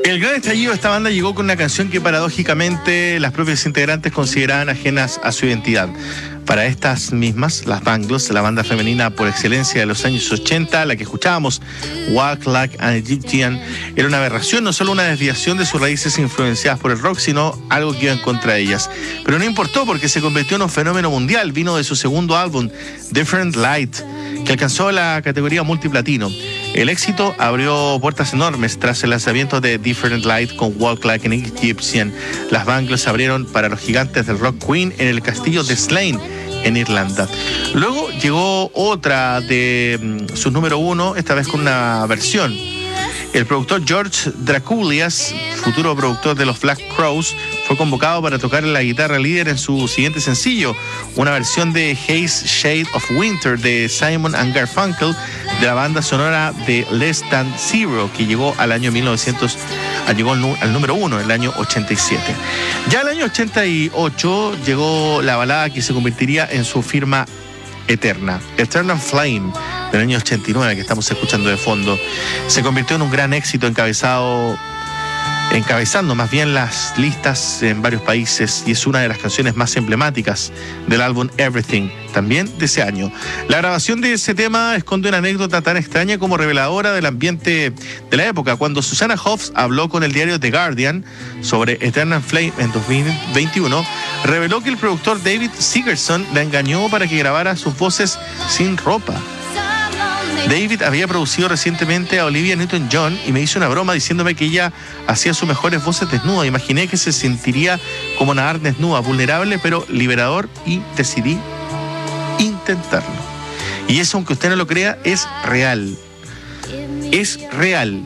El gran estallido de esta banda llegó con una canción que paradójicamente las propias integrantes consideraban ajenas a su identidad. Para estas mismas, las Bangles, la banda femenina por excelencia de los años 80, la que escuchábamos, Walk Like an Egyptian, era una aberración, no solo una desviación de sus raíces influenciadas por el rock, sino algo que iba en contra de ellas. Pero no importó porque se convirtió en un fenómeno mundial, vino de su segundo álbum, Different Light, que alcanzó la categoría multiplatino. El éxito abrió puertas enormes tras el lanzamiento de Different Light con Walk Like an Egyptian. Las Bangles abrieron para los gigantes del rock Queen en el castillo de Slane, en Irlanda. Luego llegó otra de sus número uno, esta vez con una versión. El productor George Drakoulias, futuro productor de los Black Crowes, fue convocado para tocar la guitarra líder en su siguiente sencillo, una versión de Haze Shade of Winter de Simon & Garfunkel, de la banda sonora de Less Than Zero, que llegó al año 1900, llegó al número uno en el año 87. Ya el año 88 llegó la balada que se convertiría en su firma eterna, Eternal Flame, del año 89, que estamos escuchando de fondo. Se convirtió en un gran éxito encabezando más bien las listas en varios países, y es una de las canciones más emblemáticas del álbum Everything, también de ese año. La grabación de ese tema esconde una anécdota tan extraña como reveladora del ambiente de la época. Cuando Susanna Hoffs habló con el diario The Guardian sobre Eternal Flame en 2021, reveló que el productor David Sigerson la engañó para que grabara sus voces sin ropa. David había producido recientemente a Olivia Newton-John y me hizo una broma diciéndome que ella hacía sus mejores voces desnuda. Imaginé que se sentiría como nadar desnuda, vulnerable pero liberador, y decidí intentarlo. Y eso, aunque usted no lo crea, es real. Es real.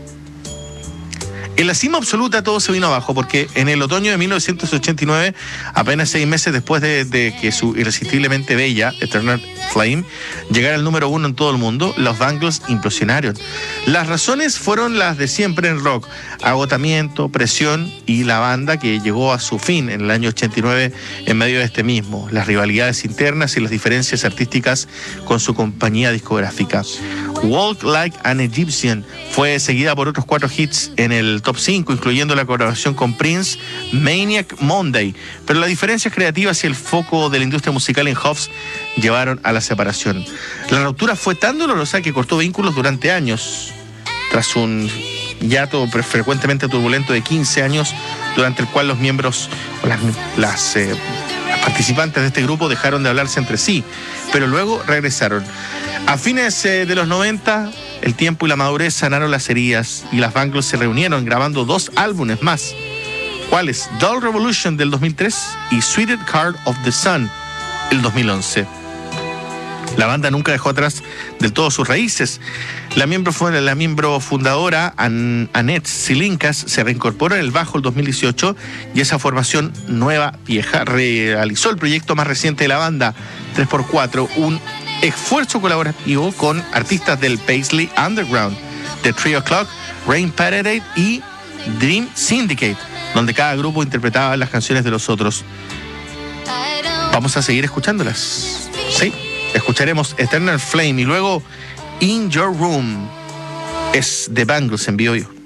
En la cima absoluta todo se vino abajo, porque en el otoño de 1989, apenas 6 meses después de que su irresistiblemente bella Eternal Flame llegara al número uno en todo el mundo, los Bangles implosionaron. Las razones fueron las de siempre en rock: agotamiento, presión y la banda que llegó a su fin en el año 89 en medio de este mismo, las rivalidades internas y las diferencias artísticas con su compañía discográfica. Walk Like an Egyptian fue seguida por otros 4 hits en el top 5, incluyendo la colaboración con Prince, Maniac Monday. Pero las diferencias creativas y el foco de la industria musical en Hoffs llevaron a la separación. La ruptura fue tan dolorosa que cortó vínculos durante años, tras un hiato frecuentemente turbulento de 15 años, durante el cual los miembros, las participantes de este grupo dejaron de hablarse entre sí, pero luego regresaron. A fines de los 90, el tiempo y la madurez sanaron las heridas y las Bangles se reunieron grabando 2 álbumes más. ¿Cuáles? Doll Revolution del 2003 y Sweeted Card of the Sun el 2011. La banda nunca dejó atrás del todo sus raíces. La miembro fundadora, Annette Silinkas, se reincorporó en el bajo el 2018 y esa formación nueva vieja realizó el proyecto más reciente de la banda, 3x4, un esfuerzo colaborativo con artistas del Paisley Underground, The 3 O'Clock, Rain Parade y Dream Syndicate, donde cada grupo interpretaba las canciones de los otros. Vamos a seguir escuchándolas. Sí, escucharemos Eternal Flame y luego In Your Room. Es The Bangles en vivo.